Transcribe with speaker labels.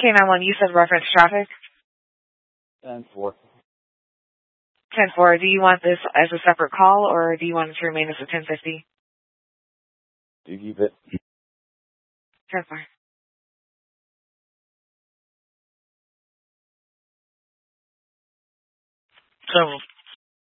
Speaker 1: K91, you said reference traffic?
Speaker 2: 10-4.
Speaker 1: 10-4. Do you want this as a separate call, or do you want it to remain as a 1050?
Speaker 2: You keep it.
Speaker 1: 10-4.
Speaker 3: So